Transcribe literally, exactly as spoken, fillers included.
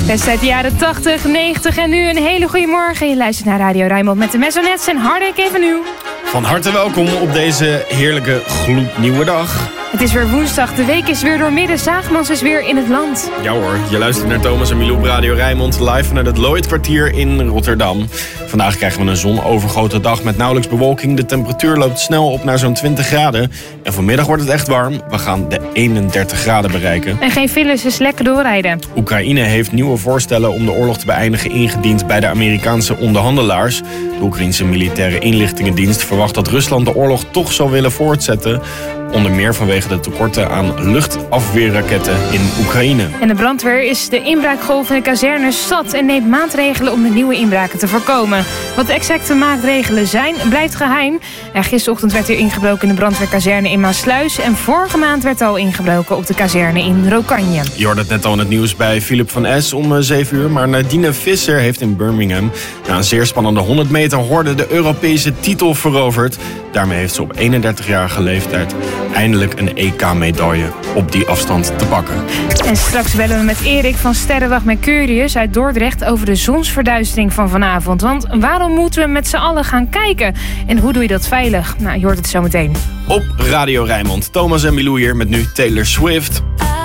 Best uit de jaren tachtig, negentig en nu een hele goede morgen. Je luistert naar Radio Rijnmond met de Maisonets en Hardek even nieuw. Van harte welkom op deze heerlijke gloednieuwe dag. Het is weer woensdag, de week is weer doormidden, Zaagmans is weer in het land. Ja hoor, je luistert naar Thomas en Milou op Radio Rijnmond live vanuit het Lloydkwartier in Rotterdam. Vandaag krijgen we een zonovergoten dag met nauwelijks bewolking. De temperatuur loopt snel op naar zo'n twintig graden. En vanmiddag wordt het echt warm. We gaan de eenendertig graden bereiken. En geen files, dus lekker doorrijden. Oekraïne heeft nieuwe voorstellen om de oorlog te beëindigen ingediend bij de Amerikaanse onderhandelaars. De Oekraïense militaire inlichtingendienst verwacht dat Rusland de oorlog toch zal willen voortzetten. Onder meer vanwege de tekorten aan luchtafweerraketten in Oekraïne. En de brandweer is de inbraakgolf in de kazernes zat en neemt maatregelen om de nieuwe inbraken te voorkomen. Wat de exacte maatregelen zijn, blijft geheim. En gisterochtend werd er ingebroken in de brandweerkazerne in Maasluis. En vorige maand werd al ingebroken op de kazerne in Rokanje. Je hoorde het net al in het nieuws bij Philip van S om zeven uur. Maar Nadine Visser heeft in Birmingham na een zeer spannende honderd meter horde de Europese titel veroverd. Daarmee heeft ze op eenendertigjarige leeftijd eindelijk een E K-medaille op die afstand te pakken. En straks bellen we met Erik van Sterrenwacht Mercurius uit Dordrecht over de zonsverduistering van vanavond. Want waarom moeten we met z'n allen gaan kijken? En hoe doe je dat veilig? Nou, je hoort het zo meteen. Op Radio Rijnmond. Thomas en Milou hier met nu Taylor Swift.